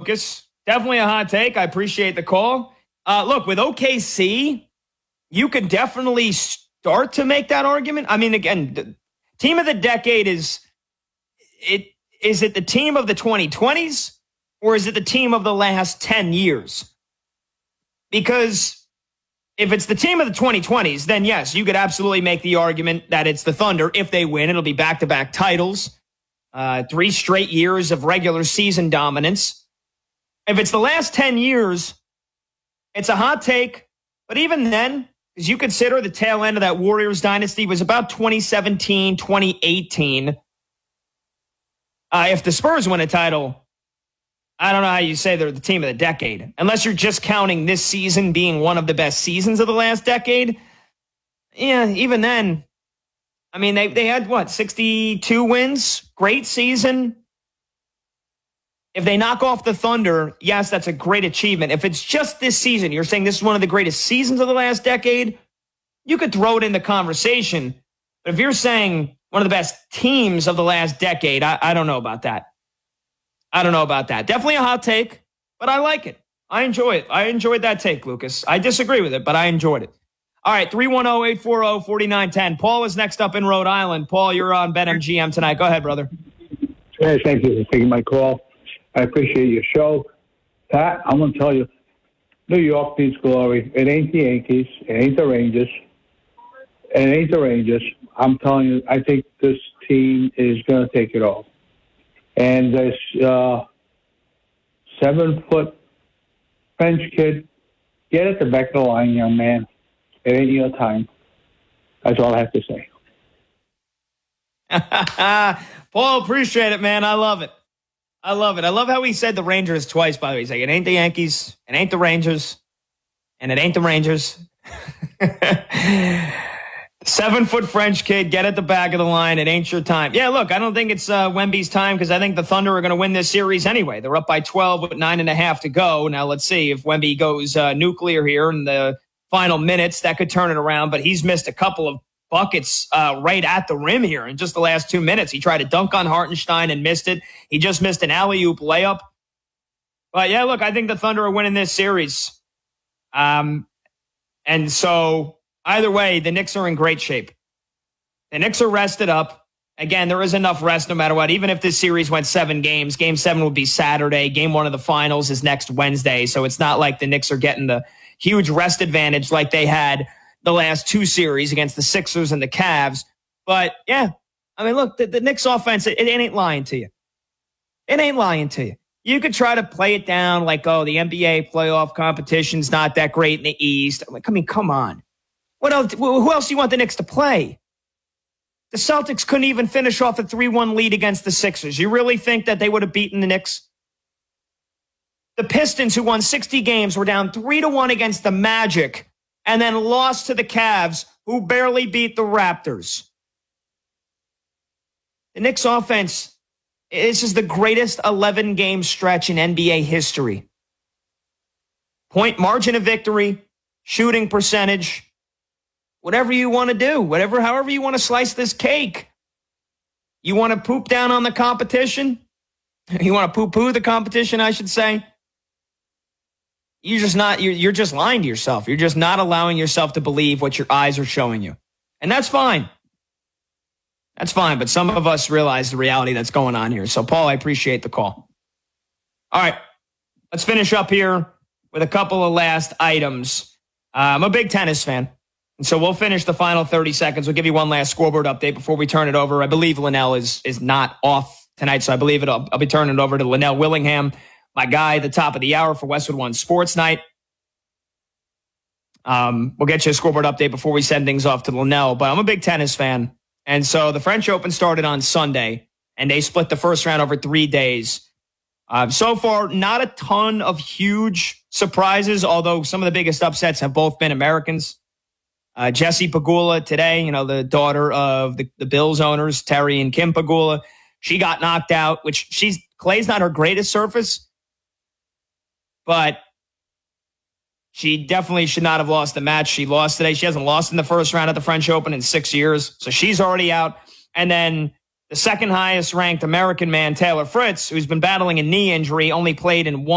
Lucas. Definitely a hot take. I appreciate the call. Look, with OKC, you could definitely start to make that argument. I mean, again, the team of the decade is it the team of the 2020s or is it the team of the last 10 years? Because if it's the team of the 2020s, then yes, you could absolutely make the argument that it's the Thunder. If they win, it'll be back-to-back titles, 3 straight years of regular season dominance. If it's the last 10 years, it's a hot take. But even then, as you consider the tail end of that Warriors dynasty was about 2017, 2018. If the Spurs win a title, I don't know how you say they're the team of the decade. Unless you're just counting this season being one of the best seasons of the last decade. Yeah, even then, I mean, they had, 62 wins? Great season. If they knock off the Thunder, yes, that's a great achievement. If it's just this season, you're saying this is one of the greatest seasons of the last decade, you could throw it in the conversation. But if you're saying one of the best teams of the last decade, I don't know about that. I don't know about that. Definitely a hot take, but I like it. I enjoy it. I enjoyed that take, Lucas. I disagree with it, but I enjoyed it. All right, 310-840-4910. Paul is next up in Rhode Island. Paul, you're on BetMGM tonight. Go ahead, brother. Hey, thank you for taking my call. I appreciate your show. Pat, I'm going to tell you, New York needs glory. It ain't the Yankees. It ain't the Rangers. It ain't the Rangers. I'm telling you, I think this team is going to take it all. And this 7-foot French kid, get at the back of the line, young man. It ain't your time. That's all I have to say. Paul, appreciate it, man. I love it. I love it. I love how he said the Rangers twice, by the way. He's like, it ain't the Yankees, it ain't the Rangers, and it ain't the Rangers. 7-foot French kid, get at the back of the line. It ain't your time. Yeah, look, I don't think it's Wemby's time because I think the Thunder are going to win this series anyway. They're up by 12 with 9.5 to go. Now, let's see if Wemby goes nuclear here in the final minutes. That could turn it around, but he's missed a couple of buckets right at the rim here in just the last 2 minutes. He tried to dunk on Hartenstein and missed it. He just missed an alley-oop layup. But, yeah, look, I think the Thunder are winning this series. And so either way, the Knicks are in great shape. The Knicks are rested up. Again, there is enough rest no matter what. Even if this series went 7 games, Game 7 will be Saturday. Game 1 of the finals is next Wednesday. So it's not like the Knicks are getting the huge rest advantage like they had the last 2 series against the Sixers and the Cavs. But, yeah, I mean, look, the Knicks offense, it ain't lying to you. It ain't lying to you. You could try to play it down like, oh, the NBA playoff competition's not that great in the East. I mean, come on. What else? Who else do you want the Knicks to play? The Celtics couldn't even finish off a 3-1 lead against the Sixers. You really think that they would have beaten the Knicks? The Pistons, who won 60 games, were down 3-1 against the Magic and then lost to the Cavs, who barely beat the Raptors. The Knicks offense, this is the greatest 11-game stretch in NBA history. Point margin of victory, shooting percentage, whatever you want to do, however you want to slice this cake. You want to poop down on the competition? You want to poo-poo the competition, I should say? You're just lying to yourself. You're just not allowing yourself to believe what your eyes are showing you. And that's fine. That's fine, but some of us realize the reality that's going on here. So, Paul, I appreciate the call. All right, let's finish up here with a couple of last items. I'm a big tennis fan. And so we'll finish the final 30 seconds. We'll give you one last scoreboard update before we turn it over. I believe Linnell is not off tonight, so I believe I'll be turning it over to Linnell Willingham, my guy at the top of the hour for Westwood One Sports Night. We'll get you a scoreboard update before we send things off to Linnell, but I'm a big tennis fan. And so the French Open started on Sunday, and they split the first round over 3 days. So far, not a ton of huge surprises, although some of the biggest upsets have both been Americans. Jessie Pegula today, the daughter of the Bills owners, Terry and Kim Pegula, she got knocked out, which clay's not her greatest surface, but she definitely should not have lost the match. She lost today. She hasn't lost in the first round at the French Open in 6 years, so she's already out. And then the second highest ranked American man, Taylor Fritz, who's been battling a knee injury, only played in